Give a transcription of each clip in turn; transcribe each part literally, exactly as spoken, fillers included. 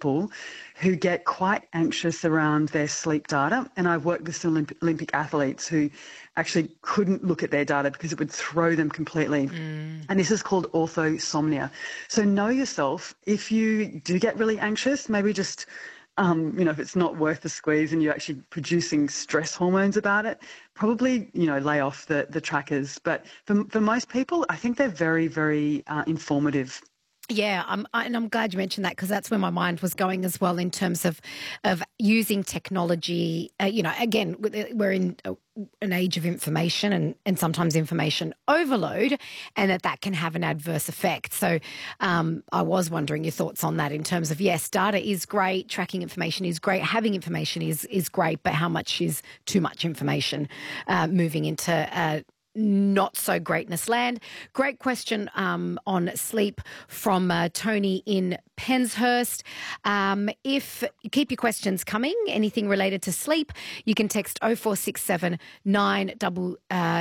people who get quite anxious around their sleep data. And I've worked with some Olymp- Olympic athletes who actually couldn't look at their data because it would throw them completely. Mm. And this is called orthosomnia. So know yourself. If you do get really anxious, maybe just, um, you know, if it's not worth the squeeze and you're actually producing stress hormones about it, probably, you know, lay off the, the trackers. But for, for most people, I think they're very, very uh, informative. Yeah, I'm, I, and I'm glad you mentioned that, because that's where my mind was going as well, in terms of of using technology. Uh, you know, again, we're in a, an age of information and, and sometimes information overload, and that that can have an adverse effect. So um, I was wondering your thoughts on that, in terms of, yes, data is great, tracking information is great, having information is, is great, but how much is too much information uh, moving into uh not so greatness land. Great question um, on sleep from uh, Tony in Penshurst. Um, if keep your questions coming, anything related to sleep, you can text oh four six seven, nine two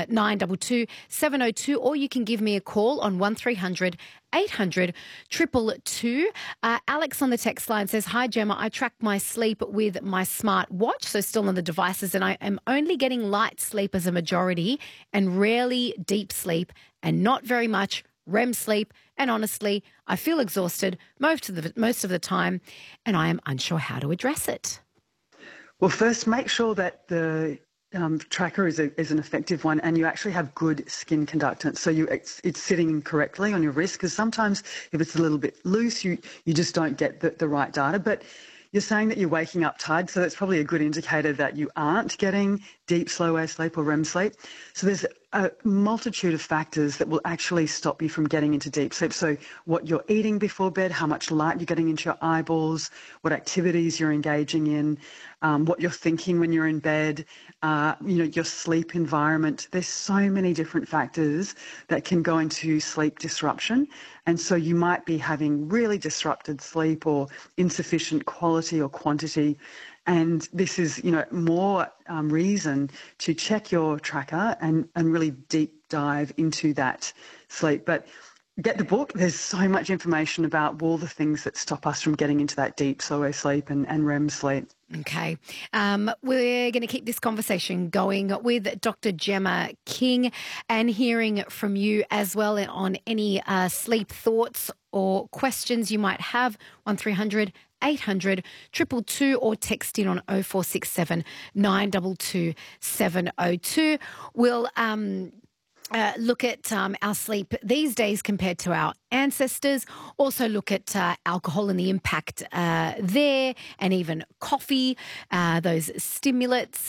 two, seven oh two, or you can give me a call on one three hundred, eight hundred, two two two. Uh, Alex on the text line says, hi, Gemma, I track my sleep with my smart watch, so still on the devices, and I am only getting light sleep as a majority and rarely deep sleep and not very much R E M sleep. And honestly, I feel exhausted most of the, most of the time, and I am unsure how to address it. Well, first, make sure that the Um, tracker is, a, is an effective one, and you actually have good skin conductance. So you, it's, it's sitting correctly on your wrist, because sometimes if it's a little bit loose, you, you just don't get the, the right data. But you're saying that you're waking up tired, so that's probably a good indicator that you aren't getting deep, slow wave sleep or R E M sleep. So there's a multitude of factors that will actually stop you from getting into deep sleep. So what you're eating before bed, how much light you're getting into your eyeballs, what activities you're engaging in, um, what you're thinking when you're in bed, uh, you know, your sleep environment. There's so many different factors that can go into sleep disruption. And so you might be having really disrupted sleep or insufficient quality or quantity. And this is, you know, more um, reason to check your tracker and, and really deep dive into that sleep. But get the book. There's so much information about all the things that stop us from getting into that deep slow wave sleep and, and R E M sleep. Okay. Um, we're going to keep this conversation going with Doctor Gemma King, and hearing from you as well on any uh, sleep thoughts or questions you might have. one three hundred, eight hundred, two two two, or text in on oh four six seven, nine two two, seven oh two. We'll um, uh, look at um, our sleep these days compared to our ancestors. Also look at uh, alcohol and the impact uh, there, and even coffee, uh, those stimulants.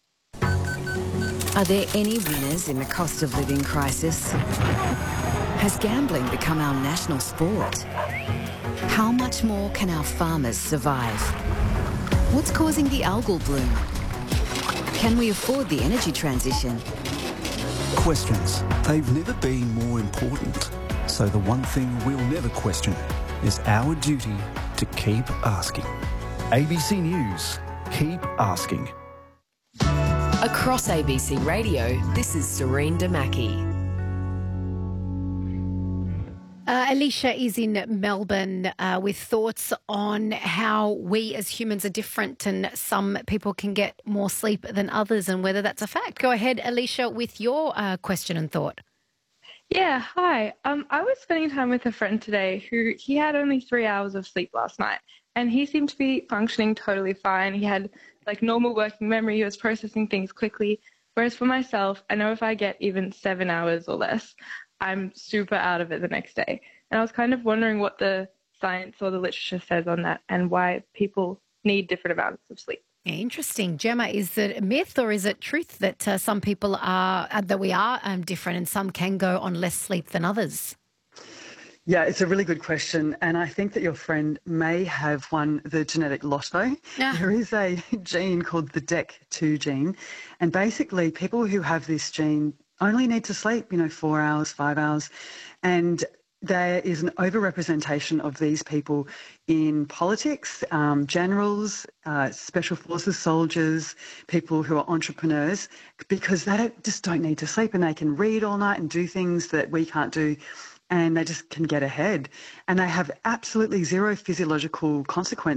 Are there any winners in the cost of living crisis? Has gambling become our national sport? How much more can our farmers survive? What's causing the algal bloom? Can we afford the energy transition? Questions. They've never been more important. So the one thing we'll never question is our duty to keep asking. A B C News. Keep asking. Across A B C Radio, this is Serene Damaki. Uh, Alicia is in Melbourne uh, with thoughts on how we as humans are different, and some people can get more sleep than others, and whether that's a fact. Go ahead, Alicia, with your uh, question and thought. Yeah, hi. Um, I was spending time with a friend today who he had only three hours of sleep last night, and he seemed to be functioning totally fine. He had like normal working memory. He was processing things quickly. Whereas for myself, I know if I get even seven hours or less, I'm super out of it the next day. And I was kind of wondering what the science or the literature says on that, and why people need different amounts of sleep. Interesting. Gemma, is it a myth or is it truth that uh, some people are, uh, that we are um, different, and some can go on less sleep than others? Yeah, it's a really good question, and I think that your friend may have won the genetic lotto. Yeah. There is a gene called the D E C two gene, and basically people who have this gene only need to sleep, you know, four hours, five hours, and there is an overrepresentation of these people in politics, um, generals, uh, special forces soldiers, people who are entrepreneurs, because they don't, just don't need to sleep, and they can read all night and do things that we can't do, and they just can get ahead. And they have absolutely zero physiological consequence